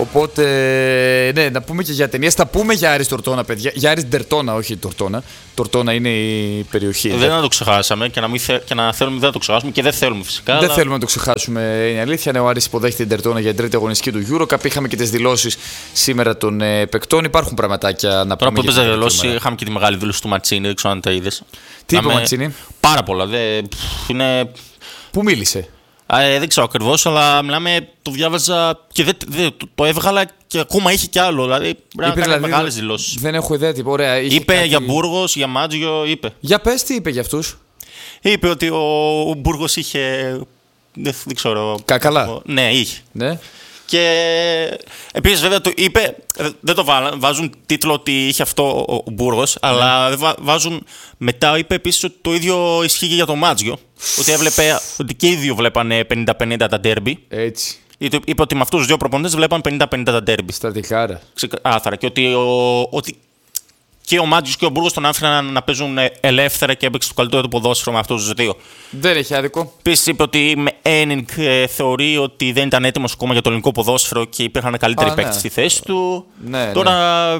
Οπότε, ναι, να πούμε και για ταινίες. Θα πούμε για Άρης Τορτώνα, παιδιά. Για Άρης Ντερτώνα, όχι Τορτώνα. Τορτώνα είναι η περιοχή. Δεν να το ξεχάσαμε και να θέλουμε δεν να το ξεχάσουμε και δεν θέλουμε φυσικά. Δεν θέλουμε να το ξεχάσουμε, είναι αλήθεια. Ναι, ο Άρης υποδέχεται την Ντερτώνα για την τρίτη αγωνιστική του EuroCup. Είχαμε και τις δηλώσεις σήμερα των παικτών. Υπάρχουν πραγματάκια να πούμε. Τώρα που έπαιζε δηλώσει, είχαμε και τη μεγάλη δήλωση του Ματσίνη. Δεν ξέρω αν τα είδες. Τι είπε ο Ματσίνη? Πάρα πολλά. Είναι... Πού μίλησε? Δεν ξέρω ακριβώς, αλλά μιλάμε, το διάβαζα και το έβγαλα και ακόμα είχε κι άλλο. Δηλαδή πρέπει να κάνει μεγάλες δηλώσεις. Δεν έχω ιδέα τίποτα. Ωραία, είπε κάτι... για Μπούργος, για Μάτζιο, είπε. Για πες, τι είπε για αυτούς? Είπε ότι ο Μπούργος είχε. Δεν ξέρω. Καλά. Ναι, είχε. Ναι. Και επίσης βέβαια το είπε, δεν το βάζουν τίτλο ότι είχε αυτό ο Μπούργος, αλλά βάζουν μετά, είπε επίσης ότι το ίδιο ισχύει για το Μάτζιο, ότι έβλεπε ότι και οι δύο βλέπανε 50-50 τα ντέρμπι. Έτσι. Είπε ότι με αυτούς τους δύο προπονητές βλέπαν 50-50 τα ντέρμπι. Στρατιχάρα. Ξεκάθαρα. Και ότι και ο Μάτζιος και ο Μπούργος τον άφηναν να παίζουν ελεύθερα και έπαιξε το καλύτερο του ποδόσφαιρο με αυτούς τους δύο. Δεν έχει άδικο. Επίσης είπε ότι με Ένινγκ θεωρεί ότι δεν ήταν έτοιμος ακόμα για το ελληνικό ποδόσφαιρο και υπήρχαν καλύτεροι παίκτες στη θέση του. Ναι, τώρα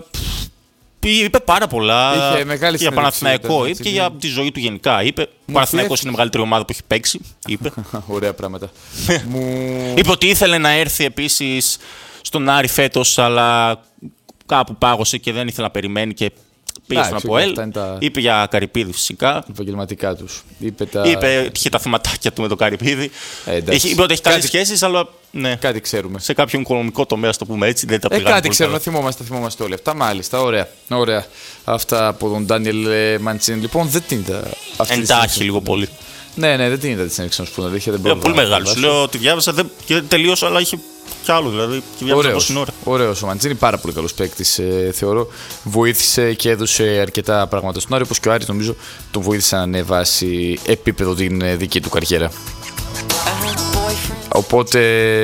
είπε πάρα πολλά. Είχε για Παναθηναϊκό είπε και για τη ζωή του γενικά. Είπε ο Παναθηναϊκός είναι η μεγαλύτερη ομάδα που έχει παίξει. Είπε. Ωραία πράγματα. Είπε ότι ήθελε να έρθει επίσης στον Άρη φέτος, αλλά κάπου πάγωσε και δεν ήθελε να περιμένει και πήγε στον ΑΠΟΕΛ. Είπε για Καρυπίδη φυσικά. Επαγγελματικά τους. Είπε είχε τα θεματάκια του με τον Καρυπίδη. Είπε ότι έχει καλές σχέσεις, αλλά ναι. Κάτι ξέρουμε. Σε κάποιο οικονομικό τομέα, το πούμε έτσι, δεν τα πήγαμε. Κάτι ξέρουμε, θυμόμαστε όλα αυτά. Μάλιστα, ωραία. Αυτά από τον Ντάνιελ Μαντσίνη. Λοιπόν, δεν την είδα αυτή. Εντάχει λίγο πολύ. Ναι, δεν την είδα τη συνέντευξη να σου πω. Πολύ μεγάλο. Σου λέω ότι διάβασα και τελείωσα, αλλά είχε κι άλλο. Δηλαδή, ωραίος ο Μαντσίνη, πάρα πολύ καλός παίκτης, θεωρώ. Βοήθησε και έδωσε αρκετά πράγματα στον Άρη, όπως και ο Άρης νομίζω τον βοήθησε να ανεβάσει επίπεδο την δική του καριέρα. Οπότε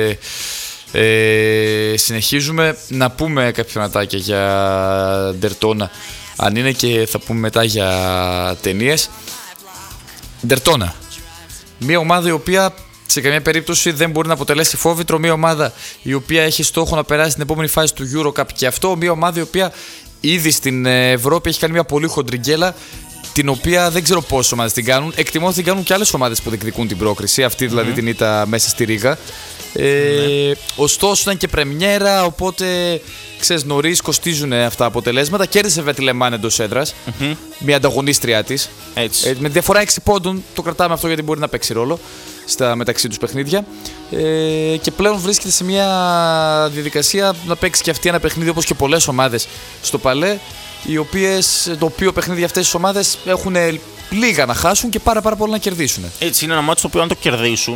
συνεχίζουμε να πούμε κάποια ματάκια για Ντερτώνα, αν είναι, και θα πούμε μετά για ταινίες. Ντερτώνα, μια ομάδα η οποία σε καμία περίπτωση δεν μπορεί να αποτελέσει φόβητρο, μια ομάδα η οποία έχει στόχο να περάσει την επόμενη φάση του EuroCup, και αυτό μια ομάδα η οποία ήδη στην Ευρώπη έχει κάνει μια πολύ χοντρικέλα, την οποία δεν ξέρω πόσες ομάδες την κάνουν. Εκτιμώ ότι την κάνουν και άλλες ομάδες που διεκδικούν την πρόκριση. Αυτή δηλαδή την ήττα μέσα στη Ρήγα. Ωστόσο ήταν και πρεμιέρα, οπότε ξέρεις, νωρίς κοστίζουν αυτά τα αποτελέσματα. Κέρδισε βέβαια τη Λεμάν εντός έδρας, μια ανταγωνίστριά της. Με διαφορά 6 πόντων, το κρατάμε αυτό γιατί μπορεί να παίξει ρόλο στα μεταξύ τους παιχνίδια. Και πλέον βρίσκεται σε μια διαδικασία να παίξει και αυτή ένα παιχνίδι, όπως και πολλές ομάδες στο Παλέ, το οποίο παιχνίδι αυτές τις ομάδες έχουν λίγα να χάσουν και πάρα πολλά να κερδίσουν. Έτσι, είναι ένα μάτσο το οποίο αν το κερδίσουν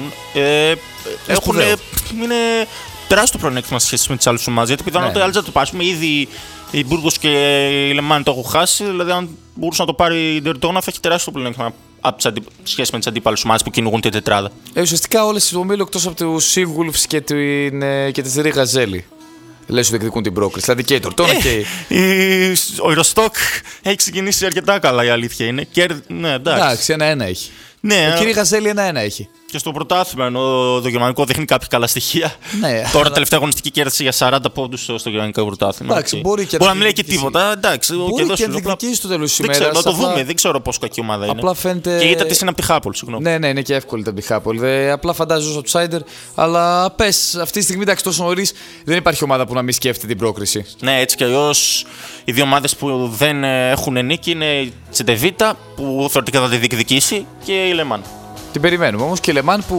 είναι τεράστιο πλεονέκτημα σε σχέση με τις άλλες ομάδες. Γιατί πιθανότατα οι άλλες θα το πάρουν. Ήδη η Μπούργος και η Λεμάν το έχουν χάσει. Δηλαδή, αν μπορούσε να το πάρει η Ντερτώνα, θα έχει τεράστιο πλεονέκτημα σχέση με τις αντίπαλες ομάδες που κυνηγούν την τετράδα. Ουσιαστικά όλες οι ομίλου εκτός από τους Seawolves και τις Ρήγα Ζέλη. Λες ότι εκδικούν την πρόκριση. Δηλαδή και η Τορτώνα και ο Ροστόκ έχει ξεκινήσει αρκετά καλά, η αλήθεια είναι. Ναι, εντάξει, 1-1 έχει. Ναι, ο κύριε Γαζέλη 1-1 έχει. Και στο πρωτάθλημα, ενώ το γερμανικό δείχνει κάποια καλά στοιχεία. Ναι, τώρα τελευταία αγωνιστική κέρδισε για 40 πόντους στο γερμανικό πρωτάθλημα. Εντάξει, μπορεί να μην λέει και τίποτα. Εντάξει, μπορεί και να διεκδικήσει στο τέλος της ημέρας. Να το δούμε, δεν ξέρω πόσο κακή ομάδα είναι. Απλά φαίνεται... Και η ήττα της είναι από τη Χάπολ, συγγνώμη. Ναι, είναι και εύκολη από τη Χάπολ. Απλά φαντάζομαι ως outsider. Αλλά πες, αυτή τη στιγμή, εντάξει, τόσο νωρίς δεν υπάρχει ομάδα που να μην σκέφτεται την πρόκριση. Ναι, έτσι κι αλλιώς οι δύο ομάδες που δεν έχουν νίκη είναι η Τσεντεβίτα, που θεωρητικά θα τη διεκδικήσει, και η Λεμάν. Την περιμένουμε όμως, και η Λεμάν που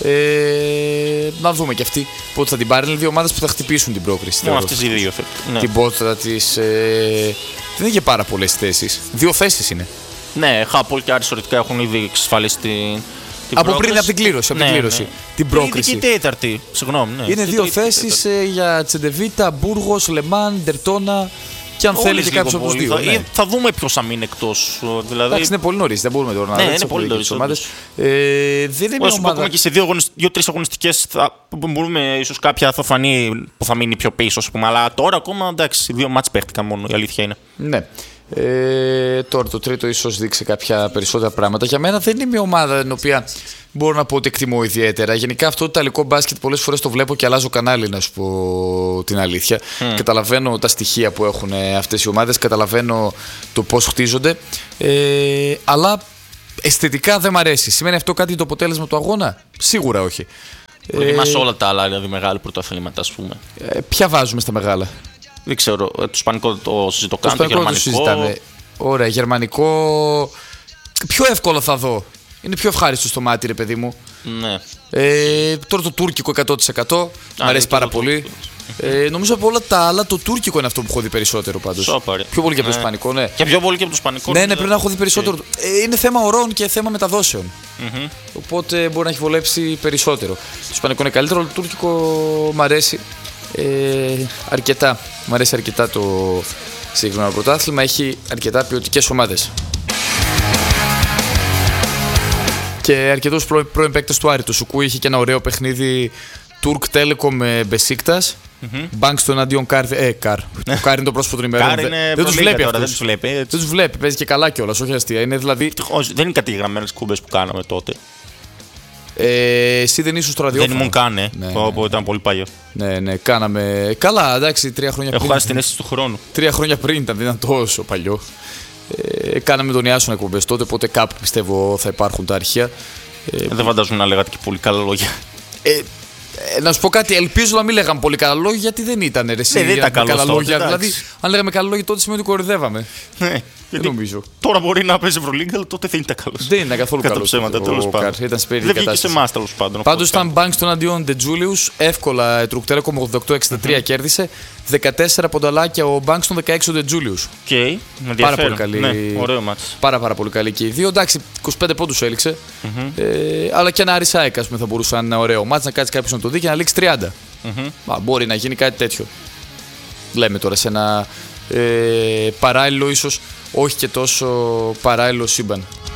να δούμε και αυτή πότε θα την πάρει. Είναι δύο ομάδες που θα χτυπήσουν την πρόκριση. Ναι, αυτές οι δύο. Ναι. Την πόρτα της δεν έχει πάρα πολλές θέσεις. 2 θέσεις είναι. Ναι, Χάπολ και Άρης θεωρητικά έχουν ήδη εξασφαλίσει την από πριν, από την κλήρωση. Ναι. Την πρόκριση. Είναι και η τέταρτη. Συγγνώμη. Ναι. Είναι 2 θέσεις για Τσεντεβίτα, Μπούργος, Λεμάν, Ντερτώνα. Και αν θέλει και κάποιο από τους δύο. Θα δούμε ποιος θα μείνει εκτός. Δηλαδή... Εντάξει, είναι πολύ νωρίς. Δεν μπορούμε τώρα να είναι πολύ νωρίς. Δεν είναι μια ομάδα. Ακόμα και σε 2-3 αγωνιστικές μπορούμε, ίσως κάποια θα φανεί που θα μείνει πιο πίσω, ας πούμε. Αλλά τώρα ακόμα εντάξει, 2 μάτς παίχτηκαν μόνο, η αλήθεια είναι. Ναι. Τώρα το τρίτο ίσως δείξει κάποια περισσότερα πράγματα. Για μένα δεν είναι μια ομάδα την οποία μπορώ να πω ότι εκτιμώ ιδιαίτερα. Γενικά αυτό το ιταλικό μπάσκετ πολλές φορές το βλέπω και αλλάζω κανάλι, να σου πω την αλήθεια. Καταλαβαίνω τα στοιχεία που έχουν αυτές οι ομάδες, καταλαβαίνω το πώς χτίζονται, αλλά αισθητικά δεν μ' αρέσει. Σημαίνει αυτό κάτι το αποτέλεσμα του αγώνα? Σίγουρα όχι. Προτιμάς όλα τα άλλα, δηλαδή μεγάλα πρωταθλήματα, ας πούμε. Ποια βάζουμε στα μεγάλα? Δεν ξέρω, το ισπανικό το συζητώ καν, το γερμανικό το συζητάμε. Ωραία, γερμανικό πιο εύκολο θα δω. Είναι πιο ευχάριστο στο μάτι, ρε παιδί μου. Ναι. Τώρα το τουρκικό 100%. Μ' αρέσει πάρα πολύ. Νομίζω από όλα τα άλλα το τουρκικό είναι αυτό που έχω δει περισσότερο πάντως. Σόπα, πιο πολύ και από το ισπανικό, ναι. Και πιο πολύ και από το ισπανικό. Ναι, πρέπει να έχω δει περισσότερο. Είναι θέμα ορών και θέμα μεταδόσεων. Οπότε μπορεί να έχει βολέψει περισσότερο. Το ισπανικό είναι καλύτερο, αλλά το τουρκικό μ' αρέσει αρκετά. Μ' αρέσει αρκετά το συγκεκριμένο πρωτάθλημα. Έχει αρκετά ποιοτικές ομάδες. Και αρκετούς πρώην παίκτες του Άρη. Το Σουκού είχε και ένα ωραίο παιχνίδι Τουρκ Telecom με Μπεσίκτας. Μπάνκ στο εναντίον Καρ. Ο Καρ είναι το πρόσωπο των ημερών. Δεν τους βλέπει αυτούς. Δεν τους βλέπει. Παίζει και καλά κιόλας, όχι αστεία. Είναι δηλαδή... Δεν είναι κατηγραμμένες κουμπές που κάναμε τότε. Εσύ δεν ήσουν στο ραδιόφωνο. Δεν ήμουν καν, όπου ήταν πολύ παλιό. Ναι, κάναμε. Καλά, εντάξει, 3 χρόνια πριν. Έχω χάσει την αίσθηση του χρόνου. 3 χρόνια πριν δεν ήταν τόσο παλιό. Κάναμε τον Ιάσονα εκπομπές τότε, οπότε κάπου πιστεύω θα υπάρχουν τα αρχεία. Δεν φαντάζομαι να λέγατε και πολύ καλά λόγια. Να σου πω κάτι, ελπίζω να μην λέγαμε πολύ καλά λόγια, γιατί δεν ήταν εσύ. Δεν ήταν καλά λόγια. Δηλαδή, αν λέγαμε καλά λόγια τότε σημαίνει ότι κορυδεύαμε. Ναι, δεν νομίζω. Τώρα μπορεί να παίζει Ευρωλίγκα, αλλά τότε δεν ήταν καλό. Δεν ήταν καθόλου καλό. Ψέματα, τέλος πάντων. Ήταν σε περίεργη κατάσταση. Δεν βγήκε σε εμάς, τέλος πάντων. Πάντως ήταν Banks στον αντίον Ντετζούλιους. Εύκολα η Τουρκ Telecom 88-63 κέρδισε. 14 πονταλάκια ο Banks στον 16 ο Ντετζούλιους. Πάρα πολύ καλή. Ναι, ωραίο μάτς. Πάρα πολύ καλή και οι δύο. Εντάξει, 25 πόντους έληξε. Αλλά και ένα Άρης ΑΕΚ θα μπορούσε να είναι ένα ωραίο μάτς, να κάτσει κάποιος να το δει και να λήξει 30. Μπορεί να γίνει κάτι τέτοιο. Λέμε τώρα σε ένα παράλληλο, ίσως όχι και τόσο παράλληλο σύμπαν.